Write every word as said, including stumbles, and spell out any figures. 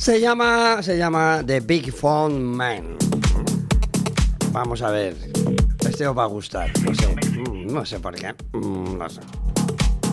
Se llama, se llama The Big Phone Man. Vamos a ver. Este os va a gustar. No sé, no sé por qué. No sé.